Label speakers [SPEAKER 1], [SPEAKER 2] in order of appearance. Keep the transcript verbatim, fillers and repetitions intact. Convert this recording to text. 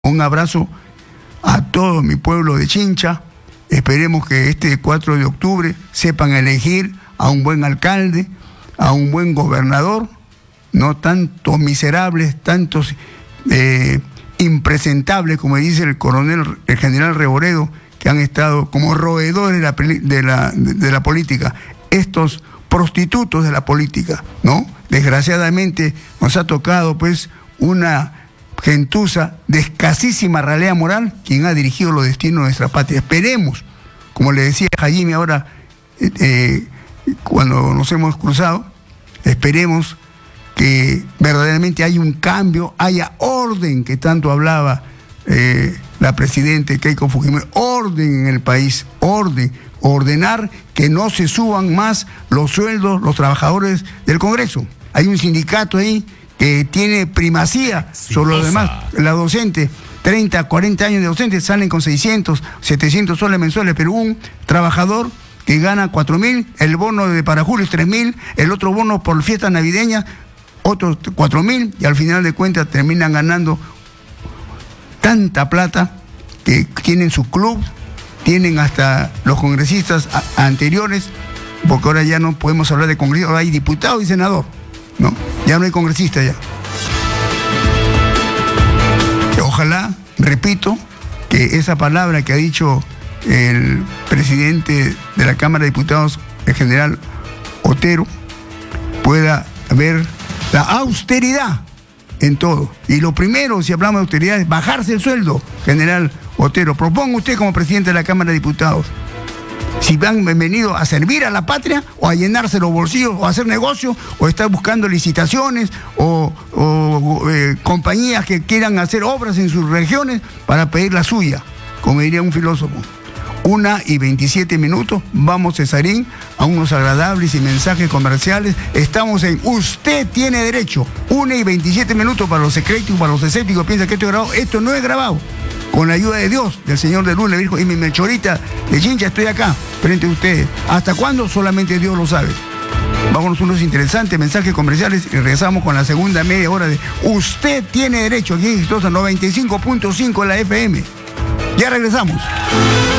[SPEAKER 1] Un abrazo a todo mi pueblo de Chincha. Esperemos que este cuatro de octubre sepan elegir a un buen alcalde, a un buen gobernador, no tantos miserables, tantos eh, impresentables, como dice el coronel, el general Reboredo, que han estado como roedores de la, de la, de la política. Estos prostitutos de la política, ¿no? Desgraciadamente nos ha tocado pues una gentuza de escasísima ralea moral quien ha dirigido los destinos de nuestra patria. Esperemos, como le decía Jaime ahora, eh, cuando nos hemos cruzado, esperemos que verdaderamente haya un cambio, haya orden, que tanto hablaba eh, la presidenta Keiko Fujimori, orden en el país, orden, ordenar que no se suban más los sueldos los trabajadores del Congreso. Hay un sindicato ahí que tiene primacía sobre los demás. La docente, treinta, cuarenta años de docente, salen con seiscientos, setecientos soles mensuales, pero un trabajador que gana cuatro mil, el bono de para julio es tres mil, el otro bono por fiestas navideñas, otros cuatro mil, y al final de cuentas terminan ganando tanta plata que tienen su club, tienen hasta los congresistas a, anteriores, porque ahora ya no podemos hablar de congresistas, ahora hay diputado y senador, ¿no? Ya no hay congresista ya. Ojalá, repito, que esa palabra que ha dicho el presidente de la Cámara de Diputados, el general Otero, pueda haber la austeridad en todo. Y lo primero, si hablamos de austeridad, es bajarse el sueldo, general Otero. Proponga usted como presidente de la Cámara de Diputados, si han venido a servir a la patria o a llenarse los bolsillos o a hacer negocio o estar buscando licitaciones o, o eh, compañías que quieran hacer obras en sus regiones para pedir la suya, como diría un filósofo. Una y veintisiete minutos, vamos Cesarín a unos agradables y mensajes comerciales. Estamos en Usted Tiene Derecho. Una y veintisiete minutos para los secretos, para los escépticos, piensan que esto es grabado. Esto no es grabado. Con la ayuda de Dios, del Señor de Luz, le dijo, y mi Melchorita de Chincha, estoy acá, frente a ustedes. ¿Hasta cuándo? Solamente Dios lo sabe. Vámonos unos interesantes mensajes comerciales y regresamos con la segunda media hora de Usted Tiene Derecho, aquí en Exitosa noventa y cinco punto cinco en la F M. Ya regresamos.